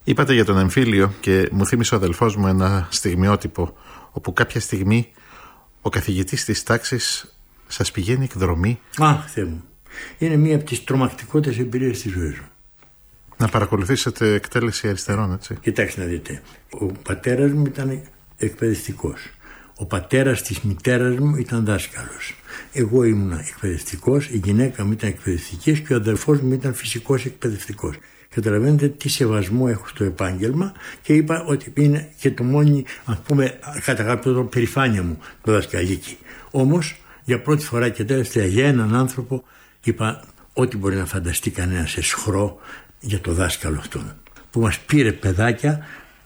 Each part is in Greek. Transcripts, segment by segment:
Είπατε για τον εμφύλιο και μου θύμισε ο αδελφός μου ένα στιγμιότυπο όπου κάποια στιγμή ο καθηγητής της τάξης σας πηγαίνει εκδρομή. Αχ, Θεέ μου. Είναι μία από τις τρομακτικότερες εμπειρίες της ζωής μου. Να παρακολουθήσετε εκτέλεση αριστερών, έτσι. Κοιτάξτε να δείτε. Ο πατέρας μου ήταν εκπαιδευτικός. Ο πατέρας της μητέρας μου ήταν δάσκαλος. Εγώ ήμουν εκπαιδευτικός, η γυναίκα μου ήταν εκπαιδευτική και ο αδελφός μου ήταν φυσικός εκπαιδευτικός. Καταλαβαίνετε τι σεβασμό έχω στο επάγγελμα και είπα ότι είναι και το μόνη, ας πούμε, κατά κάποιο τρόπο περηφάνεια μου το δασκαλίκι. Όμως, για πρώτη φορά και τελευταία για έναν άνθρωπο είπα ό,τι μπορεί να φανταστεί κανένας εσχρό για το δάσκαλο αυτόν. Που μας πήρε παιδάκια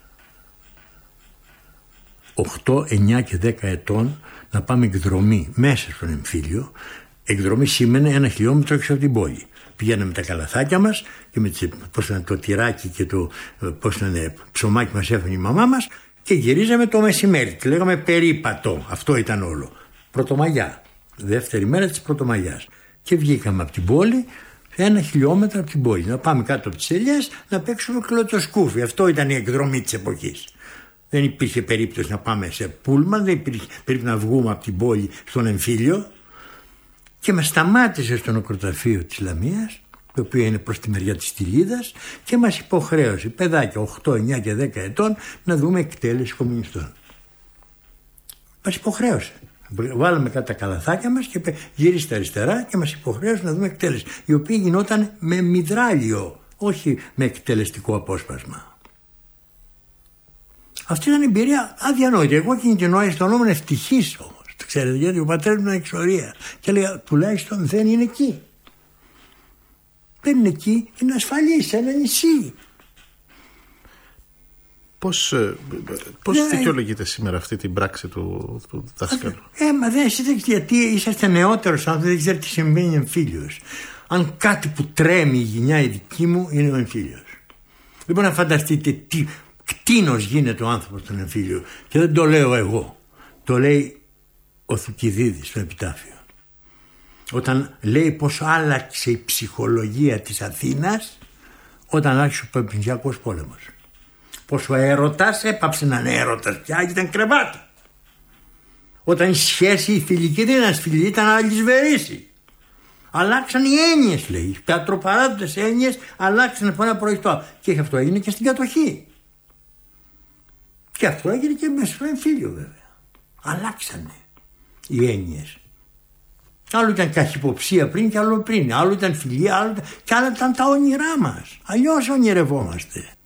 8, 9 και 10 ετών να πάμε εκδρομή μέσα στον εμφύλιο. Εκδρομή σήμαινε 1 χιλιόμετρο έξω από την πόλη. Πηγαίναμε με τα καλαθάκια μας και με το τυράκι και το ψωμάκι μας έφερε η μαμά μας και γυρίζαμε το μεσημέρι. Τη λέγαμε περίπατο. Αυτό ήταν όλο. Πρωτομαγιά. Δεύτερη μέρα της Πρωτομαγιάς. Και βγήκαμε από την πόλη 1 χιλιόμετρο από την πόλη. Να πάμε κάτω από τις ελιές να παίξουμε κλωτσοσκούφι. Αυτό ήταν η εκδρομή της εποχής. Δεν υπήρχε περίπτωση να πάμε σε πούλμαν, δεν υπήρχε περίπτωση να βγούμε από την πόλη στον εμφύλιο. Και με σταμάτησε στο νεκροταφείο της Λαμίας, το οποίο είναι προς τη μεριά της Τυλίδας, και μας υποχρέωσε παιδάκια 8, 9 και 10 ετών να δούμε εκτέλεση κομμουνιστών. Μας υποχρέωσε. Βάλαμε κάτω τα καλαθάκια μας και γύρισε αριστερά και μας υποχρέωσε να δούμε εκτέλεση, η οποία γινόταν με μυδράλιο, όχι με εκτελεστικό απόσπασμα. Αυτή ήταν η εμπειρία αδιανόητη. Εγώ εκείνη την ώρα αισθανόμουν ευτυχής όμως. Ξέρετε, γιατί ο πατέρας μου ήταν εξορία. Και έλεγα τουλάχιστον δεν είναι εκεί. Δεν είναι εκεί, είναι ασφαλής σε ένα νησί. Πώς δικαιολογείτε σήμερα αυτή την πράξη του δάσκαλου? Μα δεν ξέρετε, γιατί είσαστε νεότερος άνθρωπος, δεν ξέρετε τι συμβαίνει εμφύλιος. Αν κάτι που τρέμει η γενιά η δική μου είναι ο εμφύλιος. Δεν μπορεί να φανταστείτε τι κτήνος γίνεται ο άνθρωπος στον εμφύλιο. Και δεν το λέω εγώ. Το λέει ο Θουκυδίδης στο επιτάφιο. Όταν λέει πως άλλαξε η ψυχολογία της Αθήνας όταν άρχισε ο Πελοποννησιακός πόλεμος. Πως ο έρωτας έπαψε να είναι έρωτας πια, ήταν κρεβάτι. Όταν η σχέση η φιλική δεν ήταν φιλική, ήταν αλυσβερήση. Αλλάξαν οι έννοιες, λέει. Οι πατροπαράδοτες έννοιες αλλάξαν από ένα προϊστό. Και αυτό έγινε και στην κατοχή. Και αυτό έγινε και μέσα στο εμφύλιο, βέβαια. Αλλάξανε οι έννοιες. Άλλο ήταν καχυποψία πριν και άλλο πριν. Άλλο ήταν φιλία, και άλλο ήταν τα όνειρά μας. Αλλιώς ονειρευόμαστε.